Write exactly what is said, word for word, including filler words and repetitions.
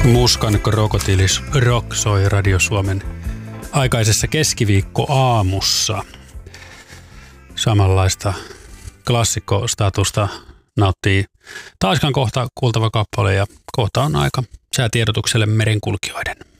Muskan krokotiilis rock soi Radio Suomen aikaisessa keskiviikkoaamussa. Samanlaista klassikkostatusta nauttii taaskaan kohta kuultava kappale ja kohta on aika säätiedotukselle merenkulkijoiden.